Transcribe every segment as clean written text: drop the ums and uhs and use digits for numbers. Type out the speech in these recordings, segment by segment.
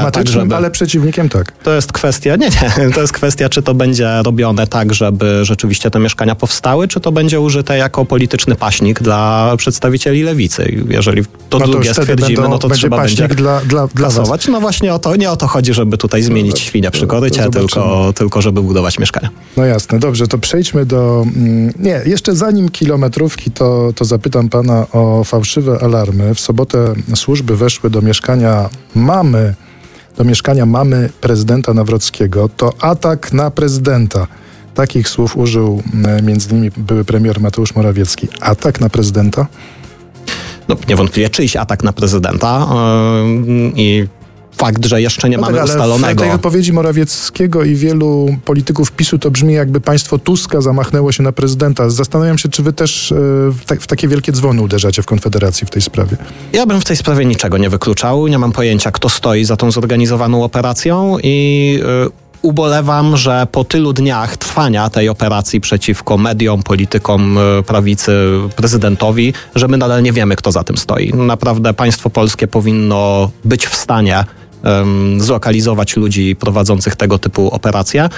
dyplomatycznym, ale przeciwnikiem tak. To jest kwestia, to jest kwestia, czy to będzie robione tak, żeby rzeczywiście te mieszkania powstały, czy to będzie użyte jako polityczny paśnik dla przedstawicieli lewicy. Jeżeli to drugie stwierdzimy, no to trzeba będzie kasować. No właśnie nie o to chodzi, żeby tutaj zmienić świnię przy korycie, tylko żeby budować mieszkania. No jasne, dobrze, to przejdźmy do... Nie, jeszcze zanim kilometrówki, to zapytam pana o fałszywe alarmy. W sobotę służby weszły do mieszkania mamy prezydenta Nawrockiego. To atak na prezydenta. Takich słów użył między innymi były premier Mateusz Morawiecki. Atak na prezydenta? No niewątpliwie czyjś atak na prezydenta i fakt, że jeszcze nie mamy ustalonego. W tej wypowiedzi Morawieckiego i wielu polityków PiS-u to brzmi, jakby państwo Tuska zamachnęło się na prezydenta. Zastanawiam się, czy wy też w takie wielkie dzwony uderzacie w Konfederacji w tej sprawie. Ja bym w tej sprawie niczego nie wykluczał. Nie mam pojęcia, kto stoi za tą zorganizowaną operacją i ubolewam, że po tylu dniach trwania tej operacji przeciwko mediom, politykom prawicy, prezydentowi, że my nadal nie wiemy, kto za tym stoi. Naprawdę państwo polskie powinno być w stanie zlokalizować ludzi prowadzących tego typu operacje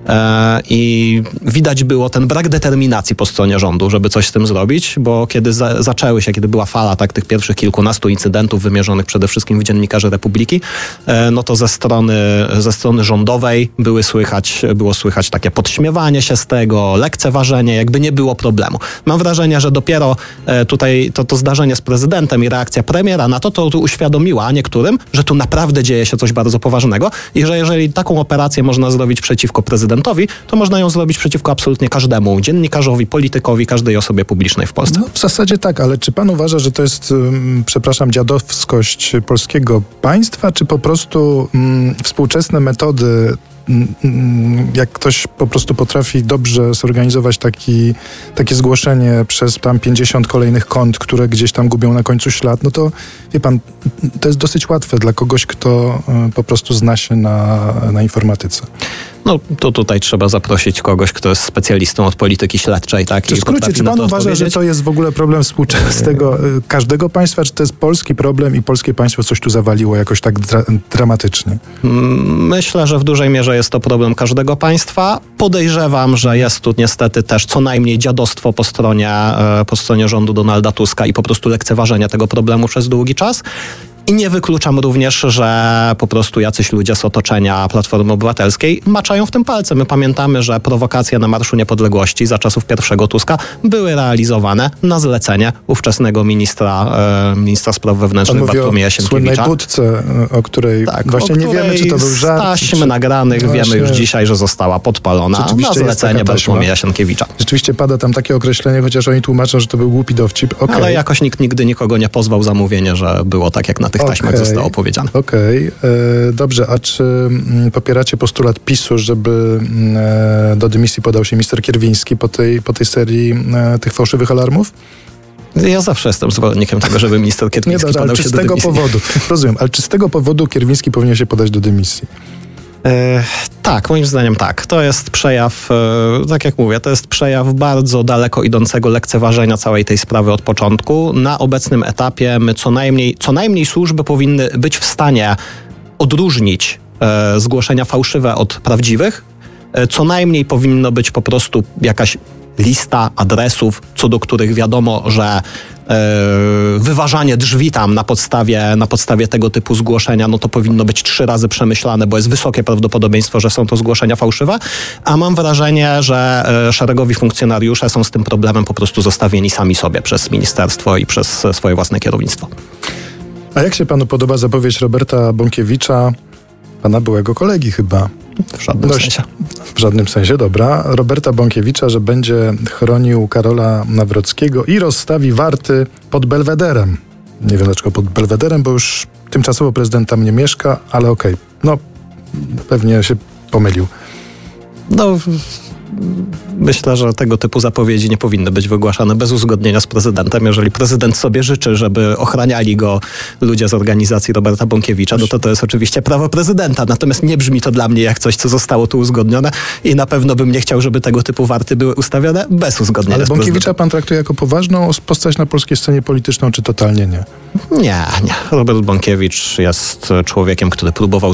i widać było ten brak determinacji po stronie rządu, żeby coś z tym zrobić, bo kiedy kiedy była fala tych pierwszych kilkunastu incydentów wymierzonych przede wszystkim w dziennikarzy Republiki, no to ze strony rządowej było słychać takie podśmiewanie się z tego, lekceważenie, jakby nie było problemu. Mam wrażenie, że dopiero tutaj to zdarzenie z prezydentem i reakcja premiera na to uświadomiła niektórym, że tu naprawdę dzieje się coś bardzo poważnego i że jeżeli taką operację można zrobić przeciwko prezydentowi, to można ją zrobić przeciwko absolutnie każdemu dziennikarzowi, politykowi, każdej osobie publicznej w Polsce. No, w zasadzie tak, ale czy pan uważa, że to jest, dziadowskość polskiego państwa, czy po prostu współczesne metody, jak ktoś po prostu potrafi dobrze zorganizować takie zgłoszenie przez tam 50 kolejnych kont, które gdzieś tam gubią na końcu ślad, no to wie pan, to jest dosyć łatwe dla kogoś, kto po prostu zna się na informatyce. No to tutaj trzeba zaprosić kogoś, kto jest specjalistą od polityki śledczej. Tak? W skrócie, czy pan uważa, że to jest w ogóle problem współczesnego każdego państwa, czy to jest polski problem i polskie państwo coś tu zawaliło jakoś tak dramatycznie? Myślę, że w dużej mierze jest to problem każdego państwa. Podejrzewam, że jest tu niestety też co najmniej dziadostwo po stronie rządu Donalda Tuska i po prostu lekceważenie tego problemu przez długi czas. I nie wykluczam również, że po prostu jacyś ludzie z otoczenia Platformy Obywatelskiej maczają w tym palce. My pamiętamy, że prowokacje na Marszu Niepodległości za czasów pierwszego Tuska były realizowane na zlecenie ówczesnego ministra spraw wewnętrznych Bartłomieja Sienkiewicza. O słynnej budce, o której właśnie nie wiemy, czy to był żart. Z taśm nagranych wiemy już dzisiaj, że została podpalona na zlecenie Bartłomieja Sienkiewicza. Rzeczywiście pada tam takie określenie, chociaż oni tłumaczą, że to był głupi dowcip. Okay. Ale jakoś nikt nigdy nikogo nie pozwał za mówienie, że było tak, jak na tych taśmach zostało powiedziane. Dobrze, a czy popieracie postulat PiS-u, żeby do dymisji podał się minister Kierwiński po tej serii tych fałszywych alarmów? Ja zawsze jestem zwolennikiem tego, żeby minister Kierwiński podał się do dymisji. Ale czy z tego powodu, rozumiem, ale czy z tego powodu Kierwiński powinien się podać do dymisji? Tak, moim zdaniem tak. To jest przejaw, tak jak mówię, to jest przejaw bardzo daleko idącego lekceważenia całej tej sprawy od początku. Na obecnym etapie my co najmniej służby powinny być w stanie odróżnić zgłoszenia fałszywe od prawdziwych. Co najmniej powinno być po prostu jakaś lista adresów, co do których wiadomo, że wyważanie drzwi tam na podstawie tego typu zgłoszenia, no to powinno być 3 razy przemyślane, bo jest wysokie prawdopodobieństwo, że są to zgłoszenia fałszywe, a mam wrażenie, że szeregowi funkcjonariusze są z tym problemem po prostu zostawieni sami sobie przez ministerstwo i przez swoje własne kierownictwo. A jak się panu podoba zapowiedź Roberta Bąkiewicza, pana byłego kolegi chyba? W żadnym sensie. W żadnym sensie, dobra. Roberta Bąkiewicza, że będzie chronił Karola Nawrockiego i rozstawi warty pod Belwederem. Nie wiem dlaczego pod Belwederem, bo już tymczasowo prezydent tam nie mieszka, ale okej. No, pewnie się pomylił. No, myślę, że tego typu zapowiedzi nie powinny być wygłaszane bez uzgodnienia z prezydentem. Jeżeli prezydent sobie życzy, żeby ochraniali go ludzie z organizacji Roberta Bąkiewicza, no to jest oczywiście prawo prezydenta. Natomiast nie brzmi to dla mnie jak coś, co zostało tu uzgodnione i na pewno bym nie chciał, żeby tego typu warty były ustawione bez uzgodnienia z prezydentem. Ale Bąkiewicza pan traktuje jako poważną postać na polskiej scenie polityczną, czy totalnie nie? Nie. Robert Bąkiewicz jest człowiekiem, który próbował